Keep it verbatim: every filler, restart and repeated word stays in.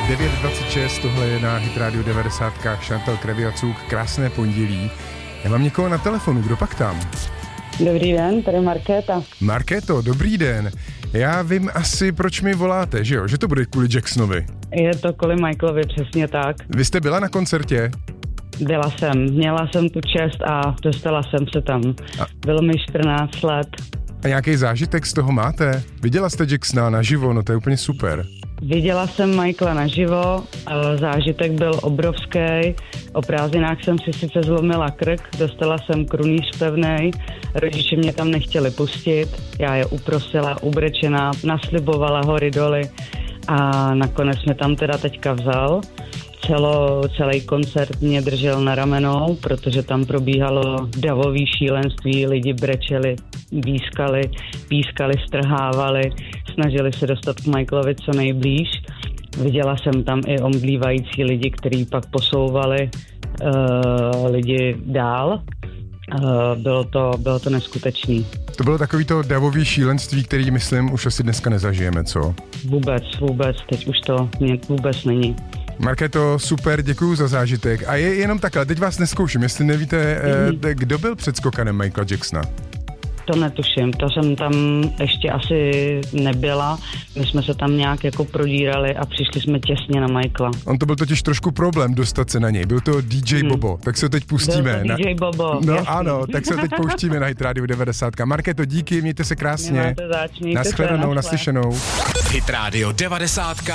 devět dvacet šest, tohle je na Hit Radio devadesát, Chantal Kreviacuk, krásné pondělí. Já mám někoho na telefonu, kdo pak tam? Dobrý den, tady Markéta. Markéto, dobrý den. Já vím asi, proč mi voláte, že jo? Že to bude kvůli Jacksonovi. Je to kvůli Michaelovi, přesně tak. Vy jste byla na koncertě? Byla jsem, měla jsem tu čest a dostala jsem se tam. A... Bylo mi čtrnáct let. A nějaký zážitek z toho máte? Viděla jste Jacksona naživo, no to je úplně super. Viděla jsem Michaela naživo, zážitek byl obrovský. O prázdninách jsem si sice zlomila krk, dostala jsem krunýř pevnej, rodiče mě tam nechtěli pustit, já je uprosila, ubrečená, naslibovala hory doly a nakonec mě tam teda teďka vzal. Celo, celý koncert mě držel na ramenou, protože tam probíhalo davový šílenství, lidi brečeli, výskali, pískali, strhávali, snažili se dostat k Michaelovi co nejblíž. Viděla jsem tam i omdlívající lidi, kteří pak posouvali uh, lidi dál. Uh, bylo to, bylo to neskutečný. To bylo takový to davový šílenství, který, myslím, už asi dneska nezažijeme, co? Vůbec, vůbec, teď už to vůbec není. Markéto, super, děkuju za zážitek. A je jenom takhle, teď vás neskouším, jestli nevíte, mm. eh, kdo byl před skokanem Michaela Jacksona? To netuším, to jsem tam ještě asi nebyla. My jsme se tam nějak jako prodírali a přišli jsme těsně na Michaela. On to byl totiž trošku problém dostat se na něj, byl to D J mm. Bobo, tak se ho teď pustíme. Byl to D J na... Bobo, No jasný. Ano, tak se ho teď pouštíme na Hit Radio devadesát. Markéto, díky, mějte se krásně. Zač, Naschledanou, naslyšenou. Hit Radio devadesát.